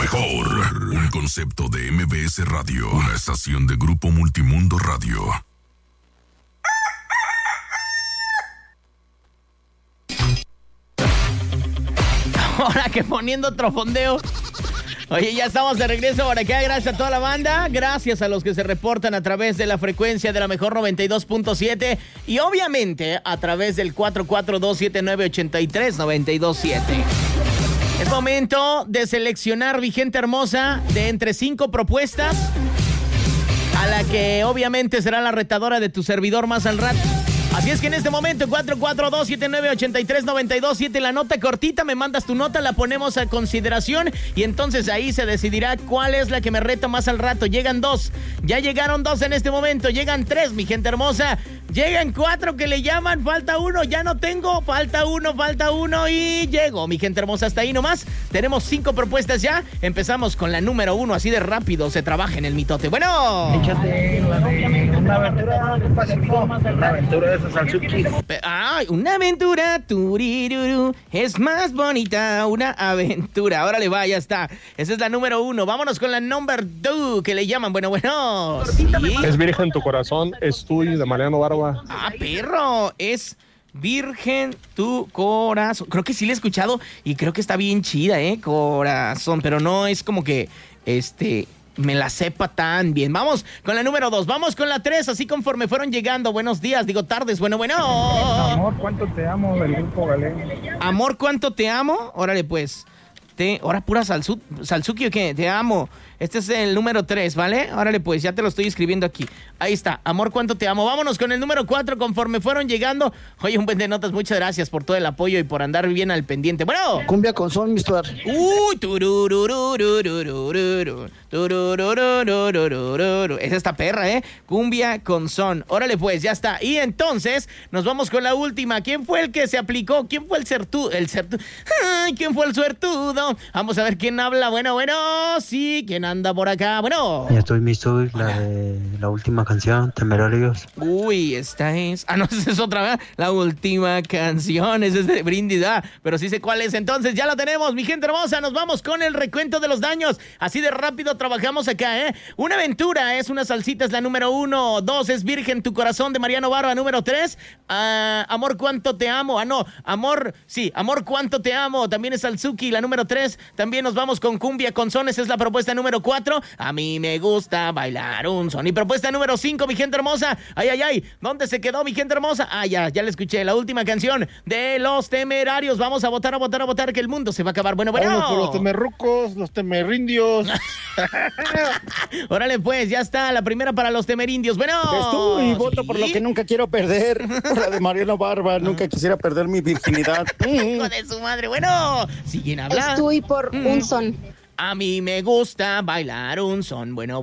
mejor. Un concepto de MBS Radio. Una estación de Grupo Multimundo Radio. Ahora que poniendo otro fondeo. Oye, ya estamos de regreso por acá. Gracias a toda la banda. Gracias a los que se reportan a través de la frecuencia de la mejor 92.7 y obviamente a través del 442-7983-927. Es momento de seleccionar, mi gente hermosa, de entre 5 propuestas a la que obviamente será la retadora de tu servidor más al rato. Así es que en este momento, 442-7983-927, la nota cortita, me mandas tu nota, la ponemos a consideración y entonces ahí se decidirá cuál es la que me reta más al rato. Llegan 2, ya llegaron 2 en este momento, llegan 3, mi gente hermosa, llegan 4 que le llaman, falta 1, ya no tengo, falta uno y llego, mi gente hermosa, hasta ahí nomás. Tenemos 5 propuestas ya, empezamos con la número 1, así de rápido se trabaja en el mitote. Bueno. Échate la de una aventura, ¿qué pasa, amigo? Una aventura de esos Salsuki. Ay, una aventura, turiruru, es más bonita una aventura. Órale, va, ya está. Esa es la número 1. Vámonos con la number 2, que le llaman. Bueno. ¿Sí? Es Virgen tu corazón, es tuyo, de Mariano Barba. Ah, perro, es Virgen tu corazón. Creo que sí la he escuchado y creo que está bien chida, corazón. Pero no es como que, me la sepa tan bien. Vamos con la número 2, vamos con la 3, así conforme fueron llegando. Buenos días, digo tardes, bueno. Amor, ¿cuánto te amo? Del grupo Galé. Amor, ¿cuánto te amo? Órale, pues. Ahora pura Salsuki, ¿o qué? Te amo. Este es el número 3, ¿vale? Órale, pues, ya te lo estoy escribiendo aquí. Ahí está, amor, ¿cuánto te amo? Vámonos con el número 4, conforme fueron llegando. Oye, un buen de notas, muchas gracias por todo el apoyo y por andar bien al pendiente. Bueno. Cumbia con son, mister. Es esta perra, Cumbia con son. Órale, pues, ya está. Y entonces, nos vamos con la última. ¿Quién fue el que se aplicó? ¿Quién fue el suertudo? Ay, ¿quién fue el suertudo? Vamos a ver quién habla. Bueno, sí, ¿quién anda por acá? Bueno. Ya estoy listo, la de la última canción, Temerarios. Uy, esta es... Ah, no, esa es otra, ¿verdad? La última canción, esa es de Brindis, pero sí sé cuál es. Entonces, ya la tenemos, mi gente hermosa. Nos vamos con el recuento de los daños. Así de rápido trabajamos acá, Una aventura es una salsita, es la número 1. 2 es Virgen tu corazón, de Mariano Barba. Número 3, Amor, ¿cuánto te amo? Amor, ¿cuánto te amo? También es Salsuki, la número 3. También nos vamos con Cumbia con son, esa es la propuesta número 4. A mí me gusta bailar un son. Y propuesta número 5, mi gente hermosa. Ay, ¿dónde se quedó, mi gente hermosa? Ya la escuché, la última canción de Los Temerarios. Vamos a votar, que el mundo se va a acabar. Bueno. Vamos por los temerrucos, los temerindios. Órale, pues, ya está, la primera para los temerindios. Bueno. Estoy, voto por lo que nunca quiero perder. Por la de Mariano Barba, nunca quisiera perder mi virginidad. Hijo de su madre. Bueno, siguen hablando. Estoy por un son. A mí me gusta bailar un son. Bueno.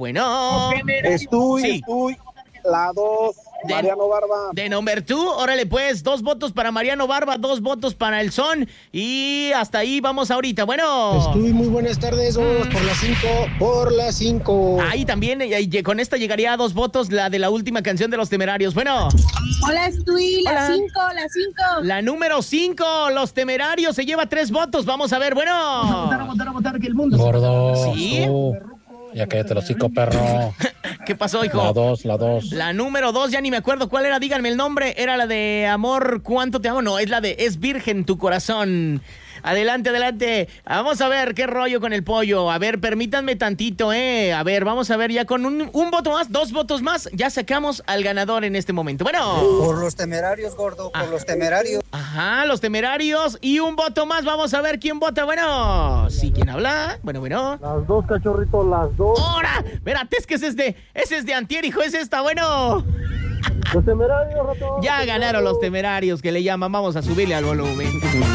Estoy, la 2, Mariano Barba. De number 2, órale pues, 2 votos para Mariano Barba, 2 votos para el son. Y hasta ahí vamos ahorita. Bueno. Estoy, muy buenas tardes, vamos por la 5. Ahí también, con esta llegaría a 2 votos la de la última canción de Los Temerarios. Bueno. Hola, estoy, la 5. La número 5, Los Temerarios, se lleva 3 votos. Vamos a ver, bueno. Vamos a votar que el mundo. Gordo. ¿Sí? Ya cállate los 5, perro. ¿Qué pasó, hijo? La 2. La número 2, ya ni me acuerdo cuál era, díganme el nombre. Era la de Amor, ¿cuánto te amo? No, es la de Es Virgen tu corazón. Adelante. Vamos a ver qué rollo con el pollo. A ver, permítanme tantito, A ver, vamos a ver ya con un voto más, 2 votos más. Ya sacamos al ganador en este momento. Bueno. Por los temerarios, gordo, por los temerarios. Ajá, los temerarios. Y un voto más, vamos a ver quién vota. Bueno, sí, ¿quién habla? Bueno. Las 2, cachorritos, las 2. ¡Ahora! Espérate, es que ese es de antier, hijo, es esta, bueno. Los temerarios, rato. Ya ganaron los temerarios, que le llaman. Vamos a subirle al volumen.